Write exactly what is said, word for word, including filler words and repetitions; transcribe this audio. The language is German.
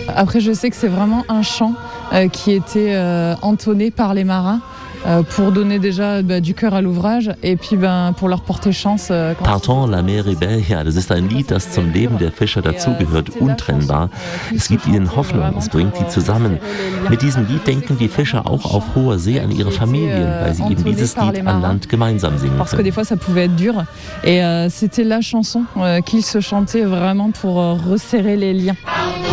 Après, je sais que c'est vraiment un chant euh, qui était euh, entonné par les marins. Pour donner déjà bah, du Cœur à l'ouvrage et puis ben, pour leur porter chance. Äh, Partant la mer Rebellia, das ist ein Lied, das zum Leben der Fischer dazugehört, untrennbar. Es gibt ihnen Hoffnung, es bringt sie zusammen. Mit diesem Lied denken die Fischer auch auf hoher See an ihre Familien, weil sie eben dieses Lied an Land gemeinsam singen können. Parce que des fois ça pouvait être dur et euh, c'était la chanson euh, qu'ils se chantaient vraiment pour euh, resserrer les liens.